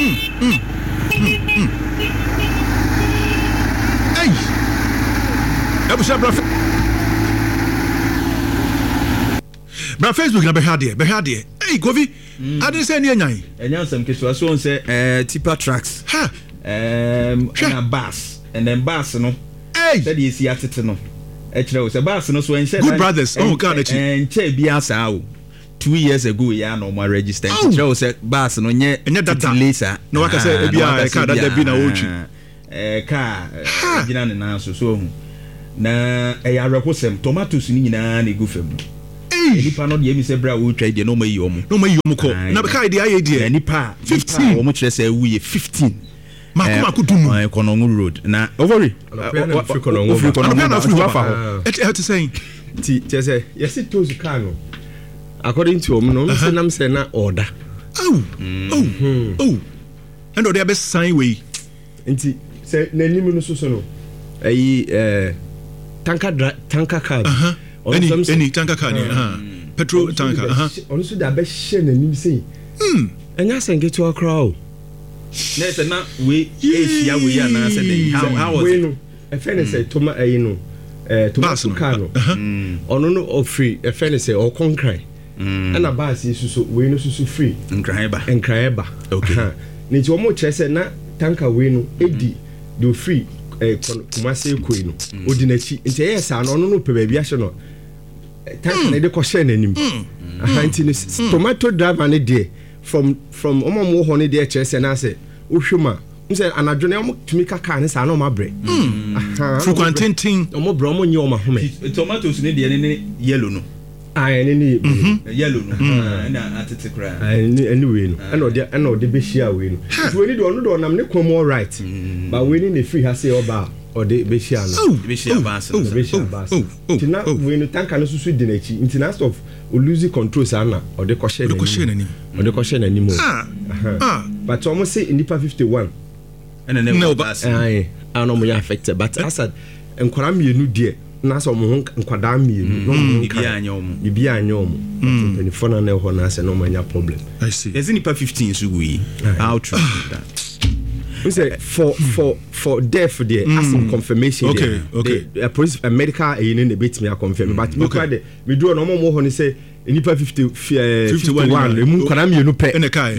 Hey. Ebusha bra Facebook na behade. Hey, Kofi. I didn't say any nyan. Enyan some keso so on say tipper tracks. Ha. And a bus and then bus no. Hey. That is yatete no. Ekire say bus no so en say Good brothers. Oh, God. And che bia sa o. 2 years ago ya no more register. Ekire say bus no nye data later. No waka say bia car that be na wotwi. Car gina ne nan so na ya rekosem tomatoes ni nyina na egu fam. Nipa no de mi se bra wo twa de no mayi omo ko na be kai de aye de nipa 15 omo kire se wuye 15 Makuma dunu Konongo road na overi what saying ti say yes it was kano according to no say nam say na order and they be sign way nti say na nim no so no ayi tanker car any tanker car petrol tanker on so da be share na nim say enya senke to akra na say na we ehia we ya na say how was it a friend say toma no tomato car no ono no ofri a friend say o concrete and a bus is so we no so free enkraeba okay ni ti omo che say na tanker we no edi do free kumase koi no odi na chi nti yes an ono no pe ba bia hye no tanker na de ko share na nim anti ni tomato driver ne de from omo ho ne de che say na say wo hwema nse anadwo na omo tumi kaka ne sa na omo abre frequenting omo bro omo nye omo home tomatoes ne de ne yellow no any yellow no na atete kra anyway no and o de be share we no so we need do nam ne kom all right but we need free ha say oba o de be share no be share bass tina we no tanka no susu de na chi tina of o lose control sa na o de ko share na ni mo but almost say nipa 51 and then no but I no mo affected but asad enkwara mienu de na so mo nkwada mienu no bibia anyom penifona na ho na se no manya problem I see is nipa 15 so we how true that we say for death there as in confirmation okay a police a medical in the bit me confirm but me kwa de me do no mo ho ni say nipa 51 emu kana mienu pe ene kai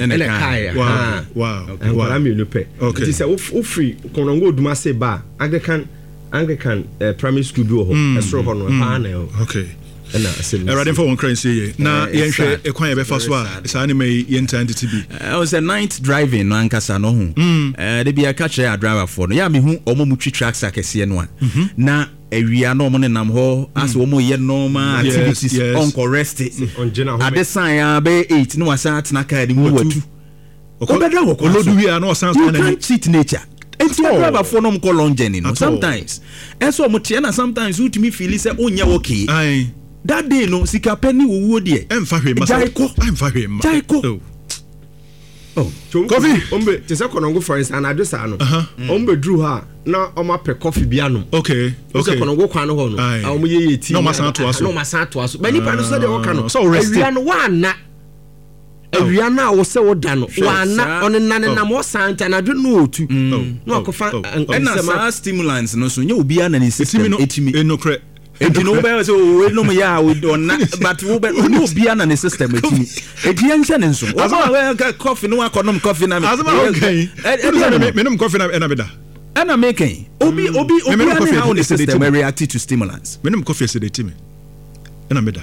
wow kana mienu pe it is a free konongo duma say ba Anglican primary school bi ho esro ho no panel okay na ready for one currency na yenhwe ekwan ye be fa so a sa ne mai yenta entity bi I was a night driving no ankasa no ho de bia ka kire driver for no ya me hu omo mutwi tracks akese no na awia no omo ne nam ho as omo ye normal activities on rest at the sign be 8 no wasa atena ka di mu watu obedra wo olodu wi na osan you can't cheat nature enti driver for no mko long journey no sometimes eso mo tie na sometimes you to me feel say onye okay that day no sika penny wo de emfa hwe masa emfa hwe ma jaiko coffee ombe te se konongo for instance and adosa no ombe drew ha na oma pe coffee bia no okay se konongo kwa no ho no a omo ye ti no masan to aso ba nipa no so de wo ka no so rest awia no wa na awia na wo se wo da no wa na onenane na mo santa na do no otu no akofa and stimulants no so nye obi ana ni system etimi enokre enti no be so we no ya we don na but we no obi ana ni system etimi enti anse ne nso we coffee no akonom coffee na me no coffee na beda ana making obi ana how the system react to stimulants me no coffee sedetimi na beda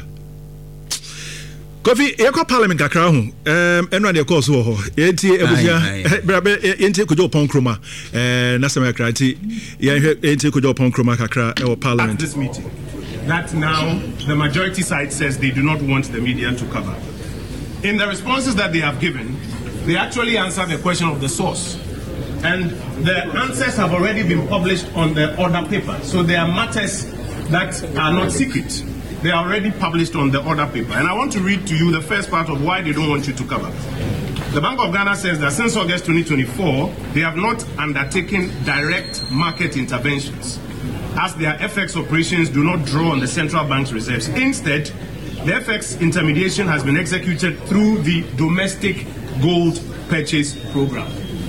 Coffee, Eko Parliament kakra ho. Enra de course ho. Enti ebusia brabe enti kojo pon kroma. Na sema kakra enti enti kojo pon kroma kakra e Parliament. This meeting that now the majority side says they do not want the media to cover. In the responses that they have given, they actually answer the question of the source. And the answers have already been published on the order paper. So there are matters that are not secret. They are already published on the order paper. And I want to read to you the first part of why they don't want you to cover. The Bank of Ghana says that since August 2024, they have not undertaken direct market interventions, as their FX operations do not draw on the central bank's reserves. Instead, the FX intermediation has been executed through the domestic gold purchase program.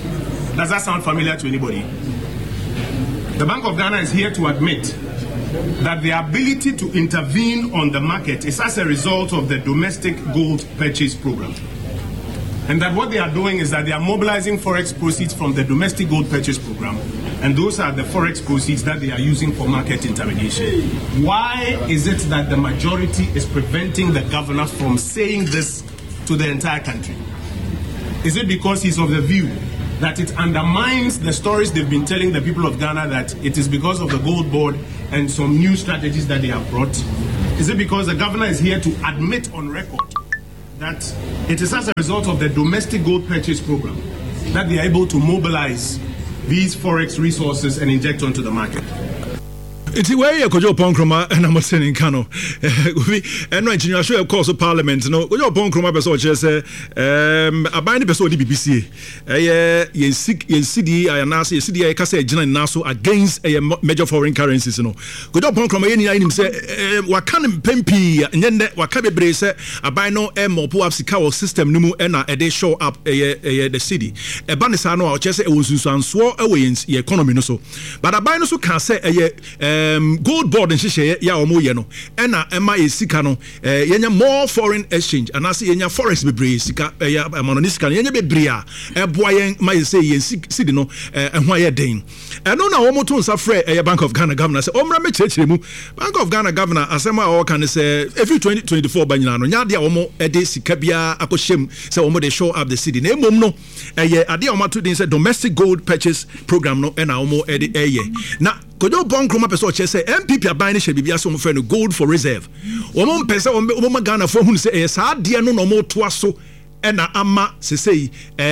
Does that sound familiar to anybody? The Bank of Ghana is here to admit that the ability to intervene on the market is as a result of the domestic gold purchase program. And that what they are doing is that they are mobilizing forex proceeds from the domestic gold purchase program, and those are the forex proceeds that they are using for market intermediation. Why is it that the majority is preventing the governor from saying this to the entire country? Is it because he's of the view that it undermines the stories they've been telling the people of Ghana that it is because of the gold board and some new strategies that they have brought? Is it because the governor is here to admit on record that it is as a result of the domestic gold purchase program that they are able to mobilize these forex resources and inject onto the market? It's where you could upon Chroma and I'm saying Cano. And when you show, of course, of Parliament, no, go upon Chroma, so just a binding person, BBC. Ye CD, I announce a CD, I can say, General Nassau against a major foreign currencies. No, go upon Chroma, any item say, Wakan Pempi, and then Wakabe Brace, a bino M or Puapsika system, Numu, and a day show up the city. A Banisano, or just a Ususan swore away in the economy, no so. But a bino so can say a gold board and share ya omo ye no ena ema esika no yenya more foreign exchange and as yenya forex bebre sika ya mononisika yenya bebre a eboa yen ma say yen sidi no ehwa ye den eno na omo to nsa frɛ Bank of Ghana governor say omra me kyerɛkyerɛ mu Bank of Ghana governor asema o kan say every 2024 banyina no nya de omo ede sika bia akɔhyem say omo de show up the city na emom no ade omo to den say domestic gold purchase program no ena omo ede na kodo bon kroma person che say MPP aban ne hye bibia so mo frɛ no gold for reserve omo mpɛ sɛ omo Ghana for hu say saa de no no mo to aso ɛna ama se sei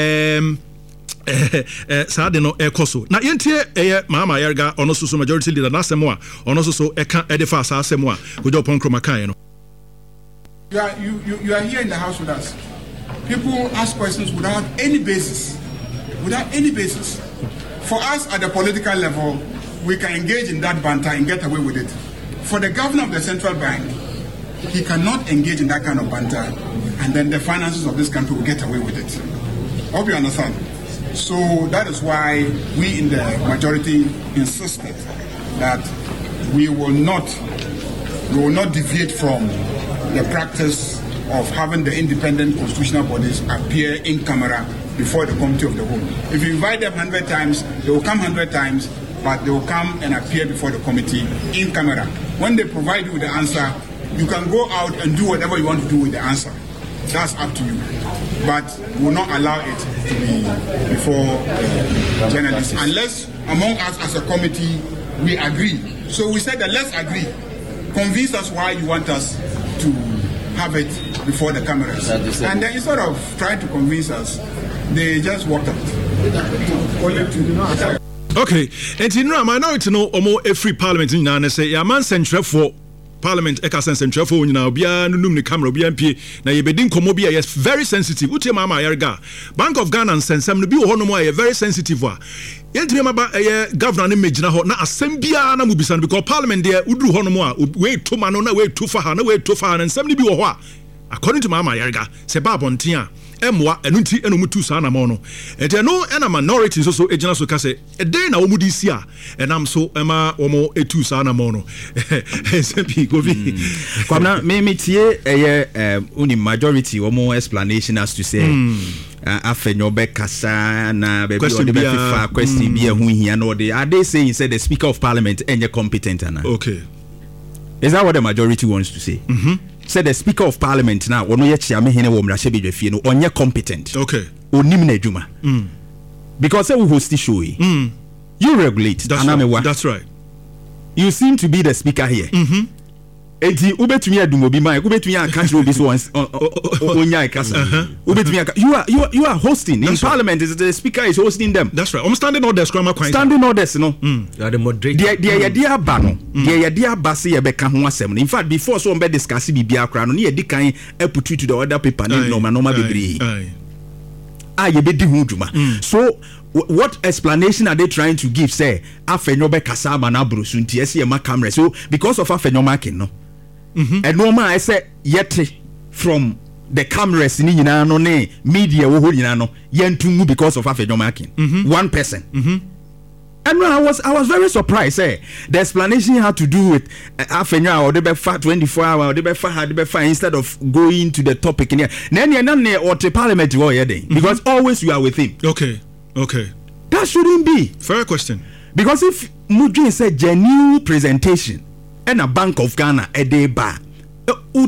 saa de no ekoso na yentie Mama Yarga ono so majority leader na asɛm a ono so ɛka ɛde fa saa asɛm a kodo bon kroma kan no. You are here in the house with us. People ask questions without any basis. For us at the political level, we can engage in that banter and get away with it. For the governor of the central bank, he cannot engage in that kind of banter, and then the finances of this country will get away with it. I hope you understand. So that is why we in the majority insisted that we will not deviate from the practice of having the independent constitutional bodies appear in camera before the committee of the whole. If you invite them 100 times, they will come 100 times, but they will come and appear before the committee in camera. When they provide you with the answer, you can go out and do whatever you want to do with the answer. That's up to you. But we will not allow it to be before journalists, unless among us as a committee we agree. So we said that let's agree. Convince us why you want us to have it before the cameras. And then instead of trying to convince us, they just walked out. Okay, and in a minority no omo every parliament in Ghana say ya man central for parliament eka central for nyina obia nunum ni camera obia mpie na ye bedin komo bia yes very sensitive utie Mama Yarga Bank of Ghana sensem no bi wo no mo ye very sensitive a yentime maba governor ne megina ho na asem bia na mubisa no because parliament there uduru ho no mo a we to ma no na we to fa ha na we to fa na nsem ni bi wo ho a according to Mama Yarga se ba bonten a emwa enunti enomutu saa na mo no ete no ena minority so ejina so ka se eden na omudi si a enam so ema omo etu saa na mo no SMP govi kwamna me tie uni majority omo explanation as to say afenyo be kasa na be question be fa question be hu hia no dey are they saying say the speaker of parliament enye competent ana okay is that what the majority wants to say said the speaker of parliament now ono ye chia me hene wo mrahye bedwafie no onye competent okay onim na adwuma because say we host show you regulate that's right you seem to be the speaker here enti ubetumi adum obi man ubetumi akatch obi so onya ikasa ubetumi you are hosting in parliament is the speaker is hosting them. That's right. I'm standing orders kwama kwan standing orders no you are the moderator dia aba no dia aba se ye beka ho asem no in fact before so be discuss bibia kra no ye di kan put to the other paper no normal bebre ye be di hu dwuma so what explanation are they trying to give say afenyo be kasa ma na brosu nti ese ye ma camera so because of afenyo marking no and no man I say yet from the cameras ni nyina no ne media wo ho nyina no yentungu because of Afenyomakin. One person. And I was very surprised. The explanation had to do with Afenya or the Befa 24 hour or the Befa instead of going to the topic in here. Or the parliament because always you are with him. Okay. That shouldn't be. Fair question. Because if Mujin said genuine presentation and a Bank of Ghana a day bar. I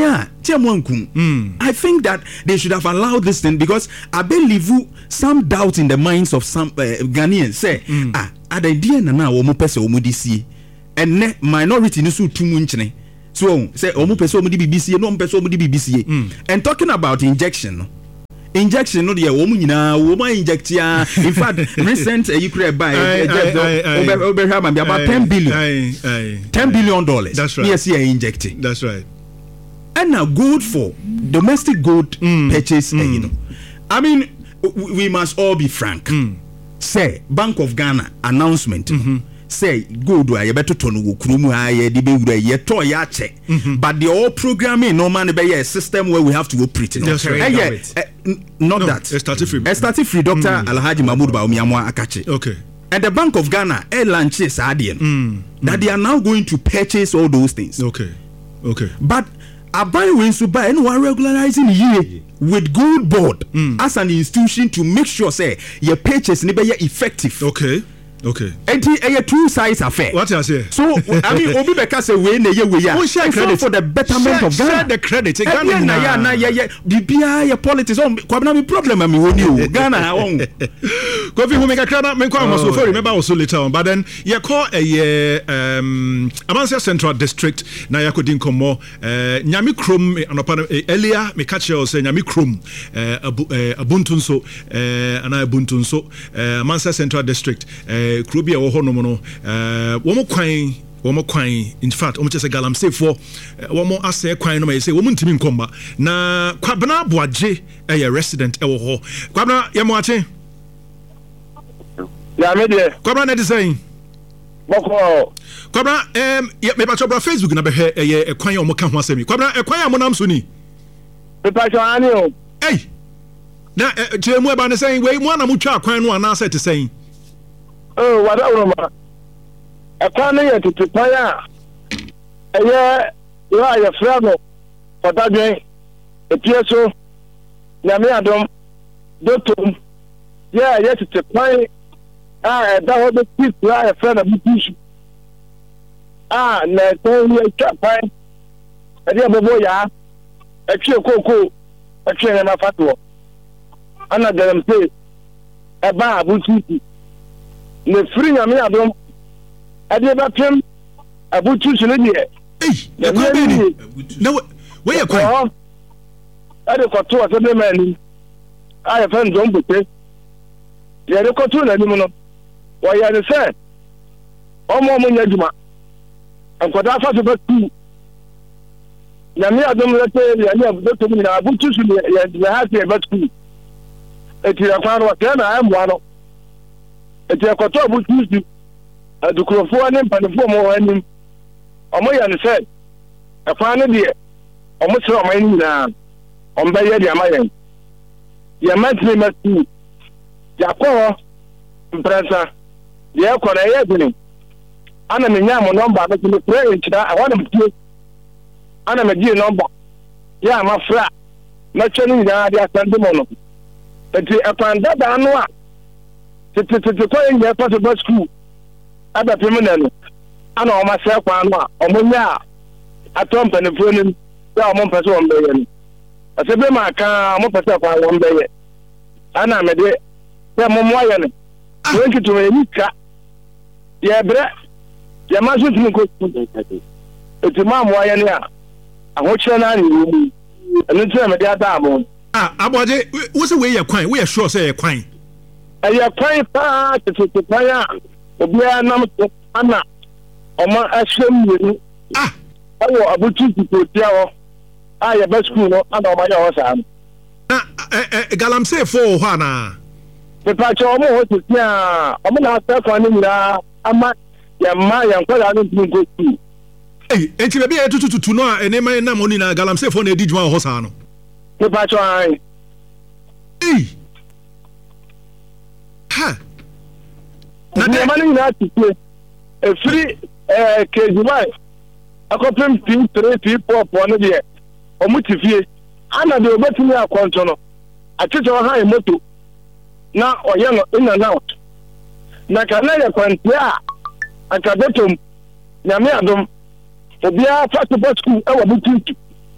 think that they should have allowed this thing because I believe some doubt in the minds of some Ghanaians say at the idea na omo pese omo disi and ne minority ni so tumu nchene so say omo pese omo di BBC no omo pese omo di BBC and talking about injection no the omo nyina omo inject ya in fact recent Ukraine buy about $10 billion. That's right. Yes, injecting. That's right. And now good for domestic good purchase. You know, I mean, we must all be frank. Say Bank of Ghana announcement. Say good way better tonu kurumu aye di be ye to ya check. But the all programming no man be a system where we have to operate. That's right. Not that. Started free. Dr. Alhaji Mahmoud Bawumia Akache. Okay. And the Bank of Ghana launches ADN that they are now going to purchase all those things. Okay. But I buy wins to buy and we are regularizing here with good board as an institution to make sure say your purchase never effective. Okay. And two sides affair. What I say? So I mean, Obi Beka say we share credit for the betterment of Ghana. Share the credit. Ghana, the politics. Kwabna mi problem ami woni o. Ghana on. Kofi we make a crowd. Me kwa so remember also later on. But then you call Amasia Central District. Na you could inkomo. Nyami Krom earlier me catch you say Nyami Krom. Abuntunso. Ana Abuntunso. Amasia Central District. Krobia wo hono no wo mo kwan in fact omo chese galamsey for wo mo ase kwan no ma say wo mo ntimi nkomba na Kwabena Boaje resident wo ho Kwabena ye mo ache ya me de Kwabena na design boko Kwabena me pa chobra Facebook na be hwe kwan ye omo ka ho asemi Kwabena kwan ya mo nam so ni me pa cho ani o na chemu e ba ne say we mo na mo twa kwan no ana say te say oh wada uroma ekwana ye titipaya eye ya frano fadadwen etieso nyame adom dotum ye titipaya da ho be tip ya frano butishu na to ye twapai ade bobo ya etwe koko etwe na fatwo ana galampe eba abututi ne free nyame adom ade ba pem abutu sene de ya kwa be ni na we ya kwa ade ko to ase be mani aye fan don bote ya de ko to na ni mu no wa ya ne se omo mo nya djuma ankoda fa so ba tu nyame adom lete ya ni abutu mi na abutu sene ya ha se ba tu eti ya kwa ro ka na am wa no eti ekoto abutu adukrofo ne mpanefo mo anim omo ya ne se efa ne de omo sere omo ni na omba ye de amayen ye matni matu ya ko mpresa ye ko na ye dini ana me nya mo number ba tini pray nchida awana mtie ana me die number ya ma fra na cheni na dia sande mo no eti apanda da anu a tete ko ye pa to school ada pemenano ana o ma se kwa anu a omonya atom panefo nim ya o mo pese o mbeye ni asebe ma ka mo pese kwa o mbeye ana me de ya mo mo aye ni wenki to me nika ya bre ya ma so timi ko eti ma mo aye ni a ahoche na ni wu enu tire me de ada mo Aboaje wo se we ye kwan we ye sure say ye kwan aye kwan pa tete kwan ya obi anam to ana oma ashem ni awo abutu tipotia ho aye ba school no ana oma ya ho sa na galamsey for ho na pepa cho omo ho titia omo na asa kwa ni na ama ya ma ya nkwala no tinko enti be e tututu no a ene man na moni na galamsey for na edi djuma ho sa no Me pa cho ai. Ha. Na mani na tike. E free KGY. Akopem team 3 no de. Omutifie. Ana de obetumi akonto no. Atete o han moto. Na oye no in and out. Na kana ya kwantia akabetom. Nyame adom. Obia fast bus school e wo bututu.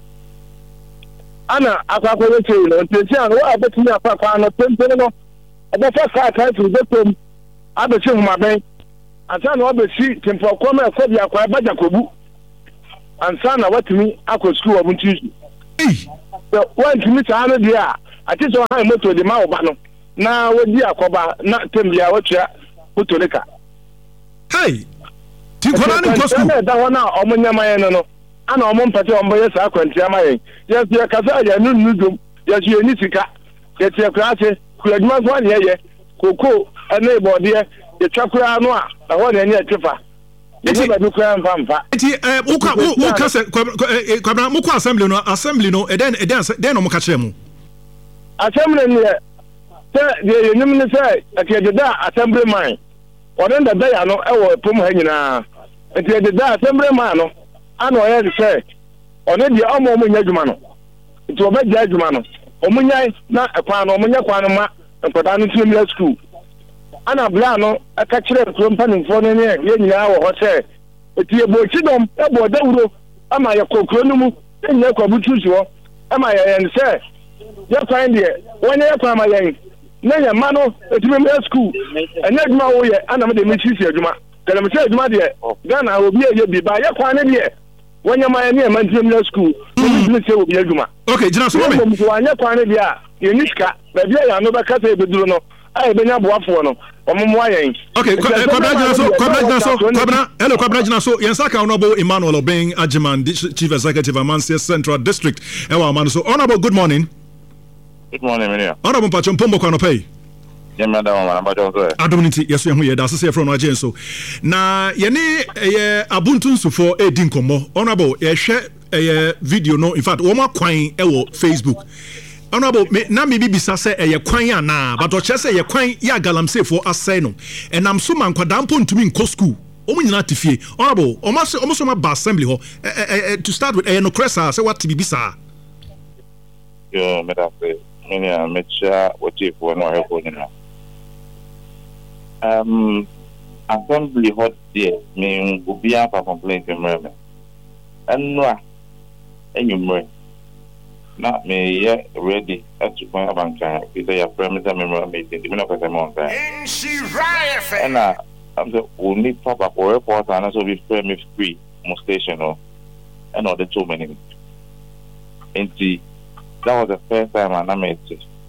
Ana akwakwere che no ntesi an wo abetumi akwa no tempene no. Ebe fa ka ka tu betom. Abesi humaben. Asa na obesi tempo koma e kobia kwa baja kobu. Ansa na watumi akọ school wo bututu. So when to meet anu dia ati so han moto de ma oba no na wodi akoba na tembia watua motorika hey ti kona ni school da wona omunyama yen no ana omumpate omboye sa akwanti amaye yes ye kasa ya nunudum yes ye ni sika ye tie krase kuaduma so ne ye koko ene ibode ye twakura no a ho ne ne tefa eti ba du kwa mfa eti wo kasa kwabra mo ko assembly no eden no mo ka kire mu assembly ne se de yenim ne se akededa assembly man oden da ya no ewo pom ha nyina eti ededa assembly man no ana oye se one de omo nya djuma no eti obaja djuma no omunya na ekwan no omunya kwan no ma nkoda no timle school ana bla no aka kire company fo ne ye nyina wo ho se eti ebochi dom ebo dawuro ama ye kokro no mu enya kwa butusu ho ama ye yen se ye kwan de wonye ye kwa ma ye na ye ma no eti me school enya djuma wo ye ana me de me chisi adjuma kala me se djuma de Ghana obi ye bi ba ye kwan ne de wonye ma ye ne ma timle school me se obi adjuma okay jina so me wonye kwan ne de a ye niska ba bi ya no ba ka se beduro no ai benya boafo no omomo ayen okay kwabra jina so yensa ka honorable Emmanuel Obeng Ajiman chief executive Amansia Central District ewa man so honorable good morning Maria honorable Pachon Pombo kwa no pay yemada wa na so adomniti yeso yehu ye da sese from no agen so na ye ne abuntu nsufo edin komo honorable ye hwe video no in fact wo makwan ewo Facebook honorable na me bibisa se eye kwan ana but o chese eye kwan ya galamsey for asay no enam so man kwada mpo ntumi nko school omu nyina tifie honorable omo ma ba assembly ho to start with no cresa say what bibisa yo me da say menia mecha woti for no help nyina assembly hot there me obia pa complaint emre enwa enyumre na me ye ready to go banka because your perimeter member meeting the minister say month and I'm the only papa for report and so be free most station no and all the too many and that was the first time I met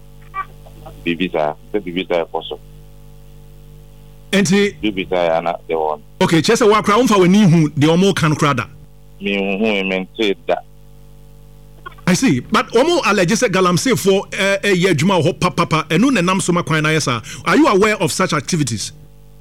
Bibisa also and Bibisa and the one okay chese wa kra umfa wani hu the omo kan krada me hu meant that I see, but omo allege say galamsey for ye adwuma ho papa enu ne nam so makwan na yesa. Are you aware of such activities?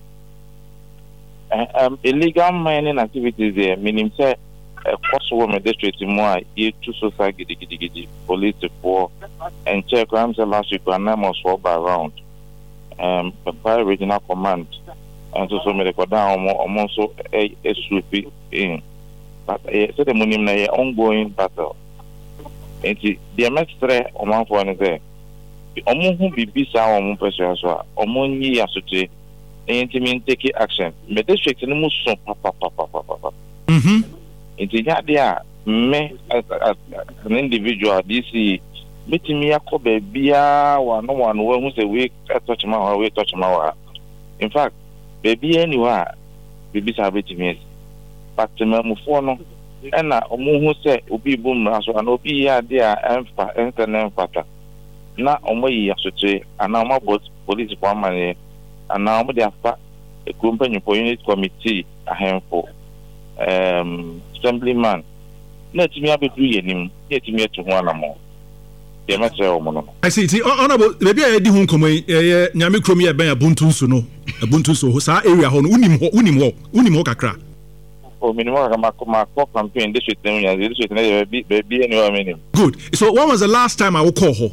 Illegal mining activities there meaning say cost wo me district mu a ye to society gidi police for and check crimes last week and name was for around by regional command and so me record down omo so SUP in but say the money na ongoing battle. Enti the mestre oman for ne say omo hu bibisa omo person so omo nyi asote enti me take action me district no mu so papa enti ya dia me as an individual DC metimi yakoba bia one we hu say we touch ma in fact baby anywhere bibisa betimi but me for no ena omo hu se obi bum aso ana obi ya dia emfa internet fata na omo yi asoche ana omo police kwamane ana omo dia fa a company for unit committee ahemfo assemblyman na timi abedu yenim na timi etu ho anamo de matre omo no I see ti honorable baby e di hu nkomo ye nyame krom ye ben abuntu nso no abuntu nso sa area ho no unim ho kakra for minimum my campaign district be anywhere minimum. Good. So when was the last time I will call her?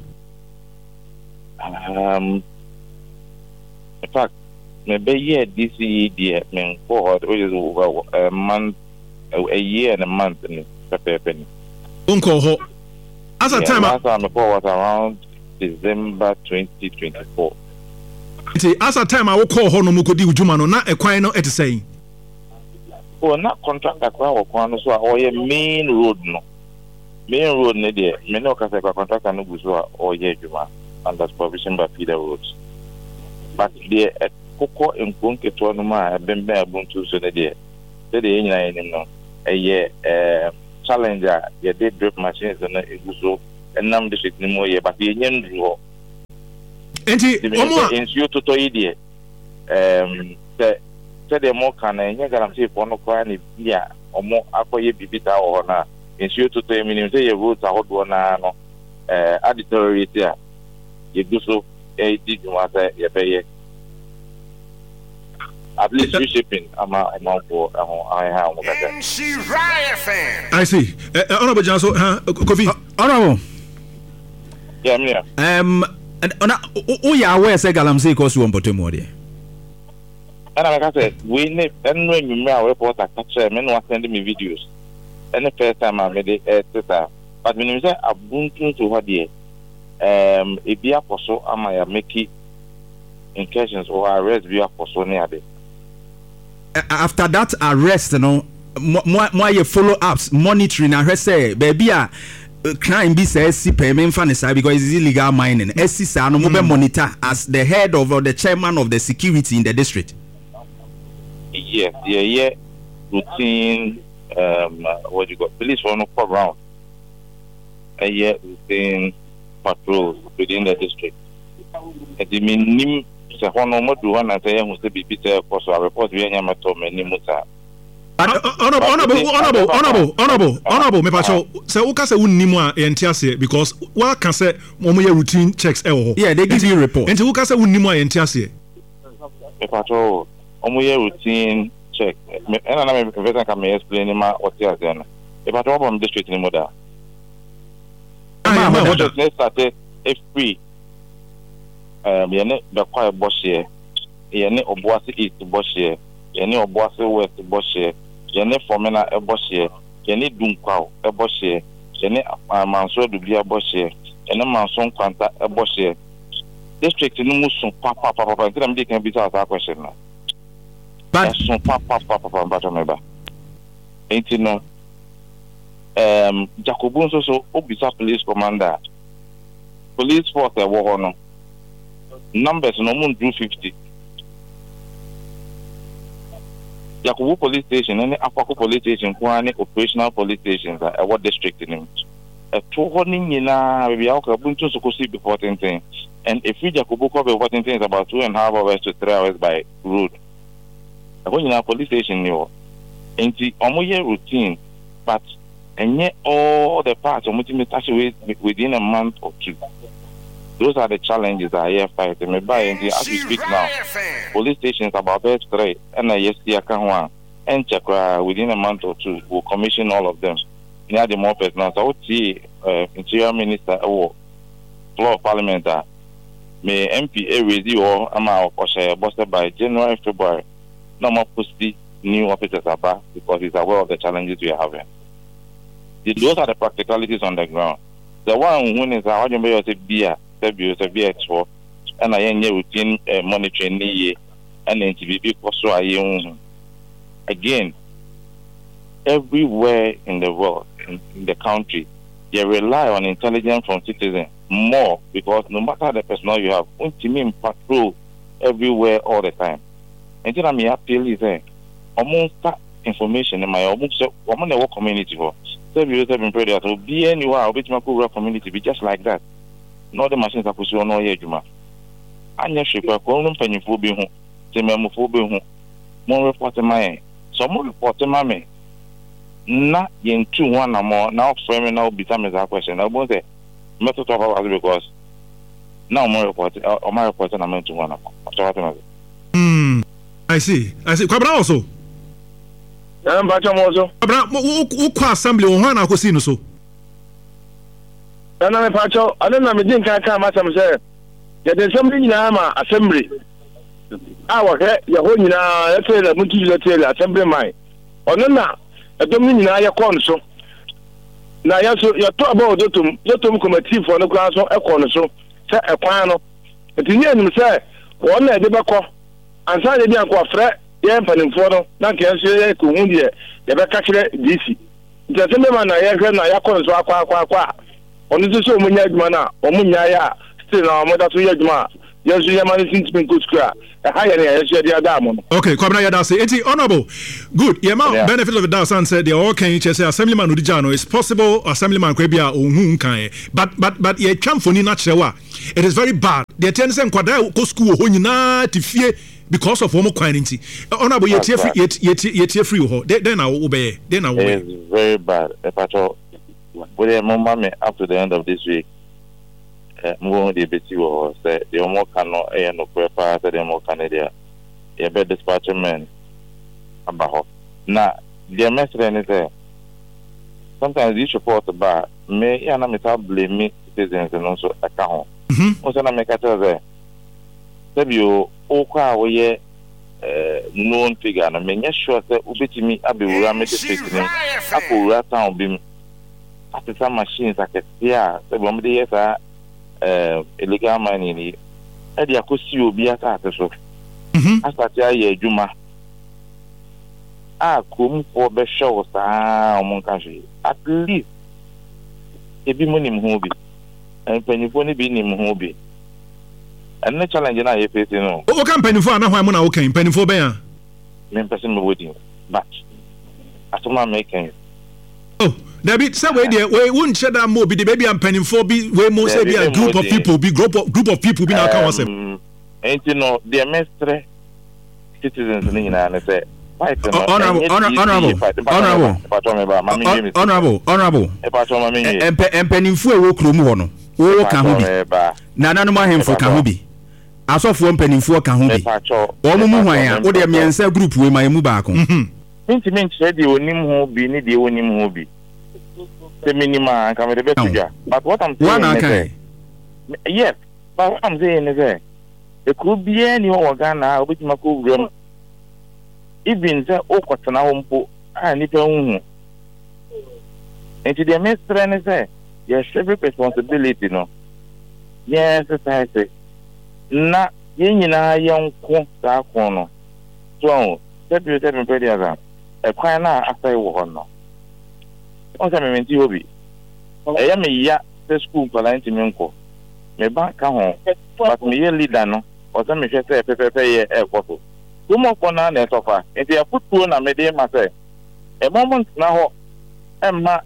In fact, maybe year this year, for which is over a month, a year and a month in Pepe. Don't call her. As a time last time I was around December 2024. As a time I will call her no mukodi ujumano na ekwan no ete saying. Oh, not contract akwa wakwan so or ye main road no. Main road ne there. Me no ka say contract no go so or ye juma under supervision by feeder roads. But the koko enkonke to no ma bembe abuntu so ne there. Say the nyina enim no. Challenger ye did drip machines na eguso enam district ni mo ye but ye nyandru ho. Enti omo ensure to idea say the more can nya guarantee for no kwa ni bia omo akoye bibita ho na ensure to minimum say ye roads ahodo na no auditory here ye do so di juma say ye be at least shipping ama for I see. Honorable Janso, Kofi. Honorable. Yeah, me. We are aware say Galamsey cause one potemo there. And like I said, we need and when you may report a catcher, men were sending me videos. And the first time I made it, but when you say Ubuntu to what dear, if you are for so, am I making incursions or arrest via for so near there. After that arrest, you know, more follow ups, monitoring, arrest say, baby, crime be says see payment fan because it's illegal mining. SC no mobile monitor as the head of the chairman of the security in the district. Yes, yeah. Routine, what you got? Police for no around. Routine patrols within the district. And the minimum. Se hono mo do na say hu se bibi say for so report we anya mato mani muta. Honorable me pacho say wo ka say wunnimu a yente ase because wa ka say mo ye routine checks e ho. Yeah, they give you report. Enti wo ka say wunnimu a yente ase. Me pacho mo ye routine check. Me na me professor can me explain ma what you are saying. Me pacho from district ni mo da. What just started free. Yene bakwa boshie yene obuasi east boshie yene obuasi west boshie yene formena boshie yene dunkwa boshie yene manso dubia boshie yene manso kwanta boshie district no musun papa ntina me can be that question na but so papa bato meba enti no Jacobun so obisa police commander police force e wo ho no numbers no mun do 50. Yakubu police station and Apako police station kwani operational police stations at what district in him. A 200 na we are buntu so kosi before thing. And if we Yakubu cover reporting things about 2.5 hours to 3 hours by road. When in police station new enti omoye routine but and yet all the parts of within a month or two. Those are the challenges I have fighting. Me by as we speak now, police stations about 3 and yes, one and check within a month or two will commission all of them. Near the more now, so I would see Interior Minister or floor of Parliament may MP review or amount or share busted by January, February. No more post new officers about because he's aware of the challenges we are having. Those are the practicalities on the ground. The one who is how you may say beer. Expo and I routine monitoring and NTV so again everywhere in the world in the country they rely on intelligence from citizens more because no matter the personnel you have patrol everywhere all the time and then I'm appeal is almost information in my almost community for seven prayer to be anywhere which my community be just like that. No the machines are pushing on all juma. Anya shipper, call penny for being home, Timmy for being home. More report my some more report to mammy. Not in 2 1 or more now framing now become a question. I won't say method of ours because now more report or my report and I'm into 1 after what I see. Quite also. Mpacho mo so. Abra wo kwa assembly wo hwan akosi no so. Na mpacho ade na me din kan ma sam se. Ya de assembly nyina ma assembly. Wa ke ya ho nyina ya tele mutu ya tele assembly mai. Ono na edom nyina ya kon so. Na ya so ya to about dotum committee for no class so e kon so. Se e kwan no. Etinye nim se wo na de beko. Ansa de bi akwa frɛ yɛ mpanimfoɔ no na nke nso yɛ ko hu deɛ yɛbɛka kyerɛ DC nti asɛm ma na yɛhwɛ na yɛakɔ nso akwa ɔno nso sɛ ɔmunya adwuma no a ɔmunya yɛ a still na ɔmoda so yɛ adwuma a yɛnso yɛma no sintimi nkɔ sukuu a ɛha yɛ ne yɛnso yɛde ada mo no. Okay, Kwabena yɛda ase enti honorable good yɛma benefit of the doubt san sɛ deɛ ɔwɔ kan kyerɛ sɛ assemblyman odi gya no it's possible assemblyman kwa bi a ɔhu nkan but yɛtwa mfoni no akyerɛ wo a it is very bad deɛ tiɛ ne sɛ nkwadaa kɔ sukuu wɔ hɔ nyinaa te fie because of one quantity. Honorable, yet free ho. Then I will obey. Then I will. It's very bad. Patrol. But the moment up to the end of this week, more the BT was the more cannot no prepare the more Canada. A bed dispatchment about now. The message is there. Sometimes you support the bar. May I not blame me citizens and also account. Also, I make a tell there. You okwa we known figure na menye sure say ubetimi abewura meditate nim akowura town bim atesa machines aketia say bo mede yesa illegal mining ni e dia kosi obi asa ateso asate aye adwuma kom for be show sa omon kanhwe at least ebi monim ho bi empanifo ne bi nim ho bi and the challenge na ye face no o kan panifo na hwan mo na o kan panifo ben a me person me wodi but atoma making oh David say we there we won't share that more be the baby and panifo be we mo say be a group of people be group of people be na kan wasem ain't no the mestre citizens ni na na say honorable empanifo e wo krom ho no wo ka ho bi na nanom ahemfo ka ho bi asofo mpanimfo ka ho bi omo mu hwan a wo de miensa group we ma mu baako sentiment de onim ho bi ni de onim ho bi the minima can be better but what I'm saying yes but what I'm saying is that it could be any Ghana obitima ko wura even say okotana ho mpo a nipa hu enti the mestre say yes every responsibility no yes society na yenyina yenko sa ko no so tell me pedi azam e kwan na asai wo ho no on sa me menti obi e ya me ya the school client me nko me ba ka ho but me ye leader no o sa me hwe say pepepe ye e kwaso tumo ko na na tofa enti ya futuo na me de ma say e moment na ho emma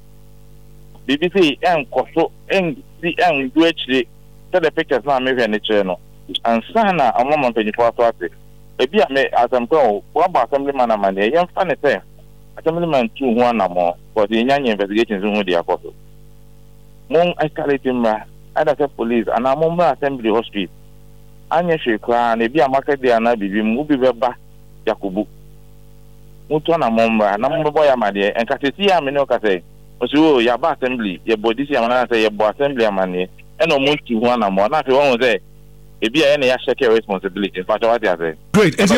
BBC enkoso ensi endu achire the pictures na me hwe ne kire no ansa na amama mpanyifo aso ate ebi a me asampo wo ba assemblyman amane ye mfa ne say assemblyman tu ho anamo but the nyanya investigations hu dia koso mon escalate ma ada say police ana mo ma assembly hospital anya hwekwa na ebi amaka dia na bibi mu bi beba yakubu mutu na momba na momba ya made enkatesi ya me no ka say oso ya ba assembly ye body si amana say ye bo assembly amane eno muntu ho anamo na fe won say ebi a na ya share responsibility but what they say great and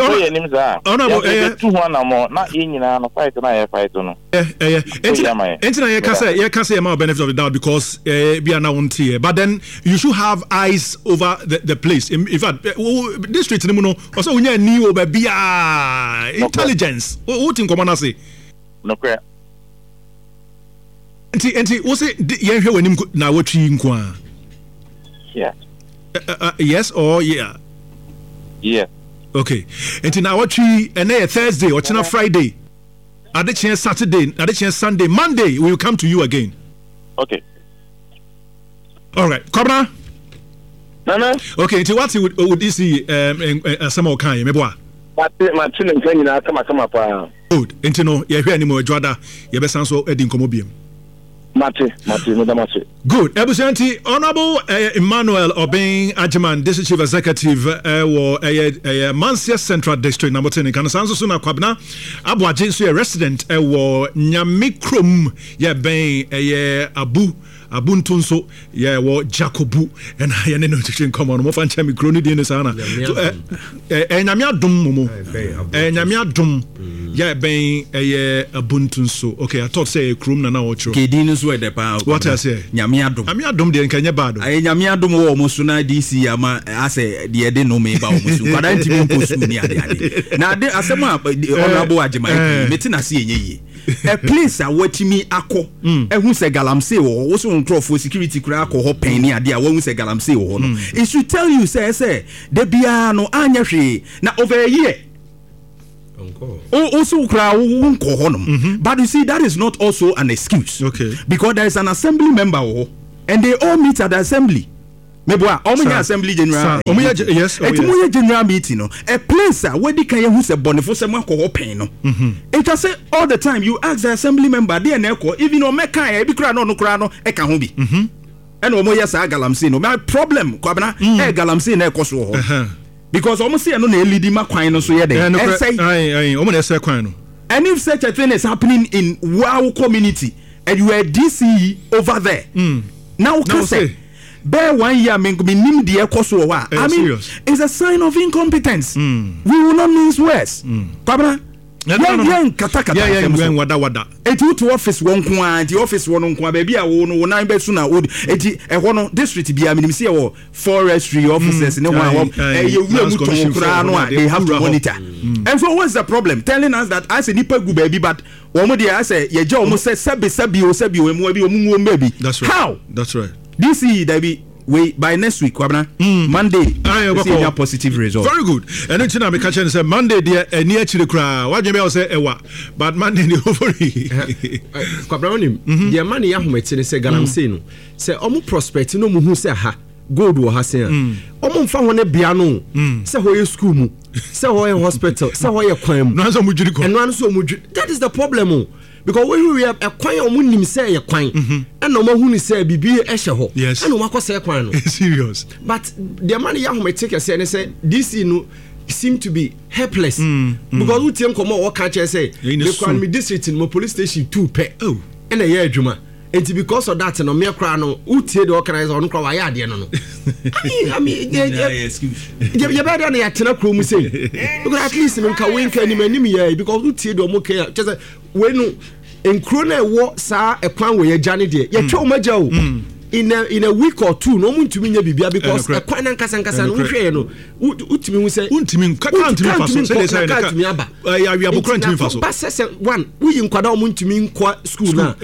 you two one more na nyina no fight na ya fight no entina ye can say my benefit of the doubt because be na won tie but then you should have eyes over the place in fact district ni mu no also unya ni over bia intelligence what in common say no clear enti wo say ye hwe wanim na watwi nko yeah yes or yeah okay and now what we and Thursday or Friday at the chance Saturday at the chance Sunday Monday we will come to you again okay all right Kobra nana okay so what would you see some more kind me boa Martin and Kenya come pa good into no ye hwe ani mo adwada ye be san so edi nkomo biem Mate, Madam. Good. Ebusanti, Honorable Emmanuel Obeng Ajiman, District Chief Executive, Mansia Central District, number 10 in Kanasanso Suna Kwabna, Abu Ajinsu, a resident, Nyamikrum, Abuntunso, Jacobu, and I am in common. Mo fancha mi kroni di ne sana. Nyamia dum momo. Nyamia dum. Abuntunso. Okay, I thought say krum na na ocho. Kedinus we de pa. What I say? Nyamia dum. Nyamia dum de nkanya bad. Nyamia dum wo mo suna DC ama ase de de no me ba wo so. Kwada ntimi postu ni ade. Na de asema honorable Ajima metina se enye. A place a watching ako who say galamsey or also on for security crack or penny idea when we say galamsey or no. It should tell you, say, the piano anya now over a year. Also cry but you see, that is not also an excuse. Okay. Because there is an assembly member and they all meet at the assembly. Meboa omunya assembly general yes etumu general meeting no a place where the kan who say bonefo say makoho pen no it just say all the time you ask the assembly member there na ekọ even o meka e bi kra no e ka ho bi and o mo yes galamsey no my problem kwabena galamsey na ekọ so ho because o mo say no na lead ma kwan no so ye dey say o mo na say kwan no. And if such a thing is happening in our community and you are DCE over there now can say bear 1 year I mean it's a sign of incompetence. We will not mince words. Kabra wada eti to office won ko anti office won ko ba bia wo no nan be so na eti ehwo no district bia minim se wo forestry officers ne ho ye wura mu ton kra no they have to monitor. And so what's the problem telling us that as a nipa gu baby but wo mo dia say ye je wo mo say sabi o emu bi o mu baby. How? That's right. This is we by next week Monday see a positive result. Very good. And then I catch and say Monday there near to the crowd. What you say ewa but Monday the over. Kwabra the money ahomete say galamsey no say omo prospect no mu hu say ha gold wo ha say omo mfa ho ne bia no say ho ye school mu say ho ye hospital say ho ye kwan mu no so mu jiri ko and no so mu that is the problem. Because when we have a kwan omunim say a kwan and no hu ni say bibi e hye ho and no makọ say kwan no serious but the man yahomete say this no seem to be helpless because we tiem komo wo ka che say the kwan me district in my police station 2 pe and e ya adwuma and because of that no me kra no utie the organizer on kra wa ya ade no no I mean excuse you better na ya tena kro mu say because at least me ka win ka ni manim ya because utie the omo ka just when enkro na ewo saa ekwan we yagane de ye twa omaja o in a week or two no muntumi nya bibia because ekwan nkasa no hwe no utumi hu say untumi faso say say na ya wi abokra ntumi faso ba say one we nkwada o muntumi nkwa school na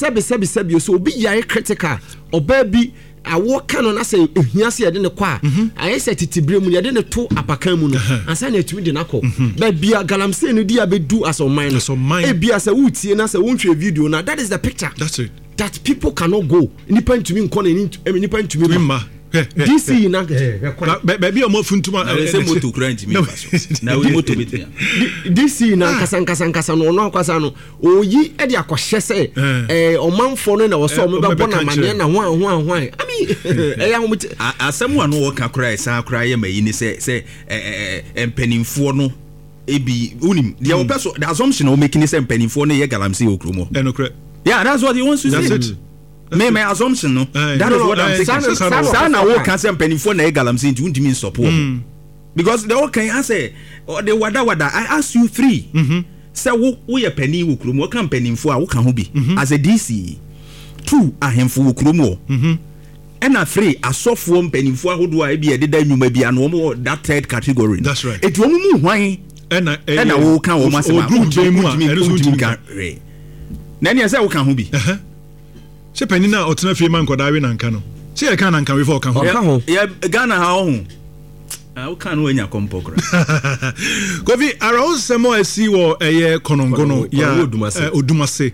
sebi so obi ya critical oba bi awo kano na say ehia se yede ne kwa aye se titibre mu yede ne to apakan mu no ansa na etumi de nakọ ba bia galamsey no dia bedu as on mine e bia se wutie na se wonhwe video na that is the picture. That's it. That people cannot go nipa ntumi nkọ na nipa ntumi ma DC na baby o mo funtuma say moto kra ntimi faso na we moto betia DC na nkasa no no akwasa no oyi e de akohye say omanfo no na wo so mo be bona mane na ho I mean ya ho asem wa no wo ka kra isa kra ye mayi ni say empanimfo no ebi unim dia wo peso the assumption o making say empanimfo no ye galamsey okromo enokre. Yeah, that's what he wants to say. That's it. My assumption, no. That is what I'm thinking. Sana wo can say penifo na galamsey nti untimi support. Because the all can say or the wada I ask you 3. Say wo ye peni wo krom wo kan penifo a wo kan ho bi as a DC. 2 ahemfo wo krom wo. And 3 asofo penifo ahodo a bi e deda nwuma bi an wo that third category. That's right. It wo mu hwan and wo kan wo masema untimi kan re. Nani asa wo kan ho bi se penina otena fie man koda we nanka no se e kan nanka we for kan ho ya Ghana ha ho wo kan wo nya kompokra Kofi around semo asi wo eye konongono ya odumase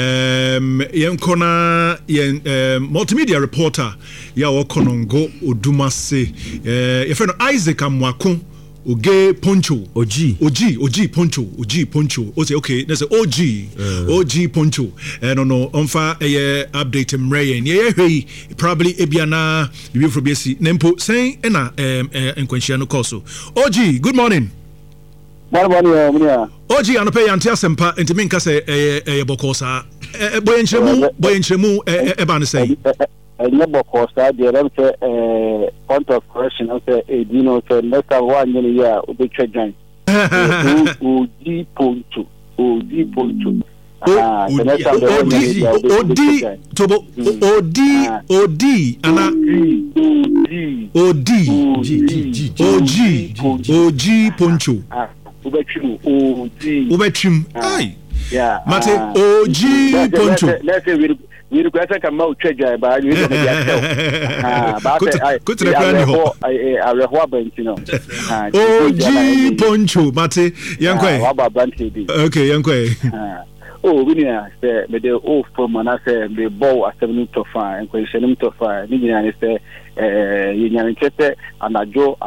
yen kona yen multimedia reporter ya wo konongo odumase ye friend Isaac Amwako Oge Poncho. OG Poncho. O say okay, that's OG Poncho. No onfa update mray and probably ebiana bibi from BC. Nempo saying ena enkwenshia no koso. OG, good morning. Good morning. OG anope yantia sempa ntimi nka se bokosa. Boyenchemu eba ne say. Never cost that the point of correction of the next 1 year will be changing. OD Poncho. We request a come out treasure by you. Good OG Poncho, Mate, okay, oh, we say, the old from and say the ball at 7 to 5 and question to 5. Say, you and a Joe